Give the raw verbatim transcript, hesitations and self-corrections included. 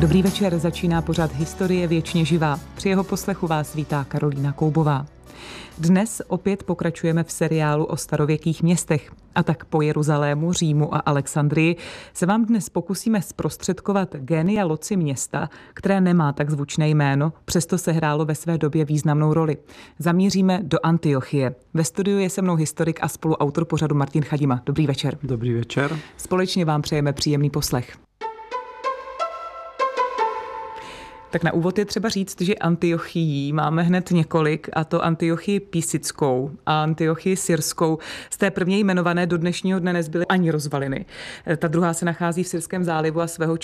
Dobrý večer, začíná pořad Historie věčně živá. Při jeho poslechu vás vítá Karolína Koubová. Dnes opět pokračujeme v seriálu o starověkých městech. A tak po Jeruzalému, Římu a Alexandrii se vám dnes pokusíme zprostředkovat génia loci města, které nemá tak zvučné jméno, přesto se hrálo ve své době významnou roli. Zamíříme do Antiochie. Ve studiu je se mnou historik a spoluautor pořadu Martin Chadima. Dobrý večer. Dobrý večer. Společně vám přejeme příjemný poslech. Tak na úvod je třeba říct, že Antiochií máme hned několik, a to Antiochii Písickou a Antiochii Syrskou. Z té prvně jmenované do dnešního dne nezbyly ani rozvaliny. Ta druhá se nachází v Syrském zálivu a svého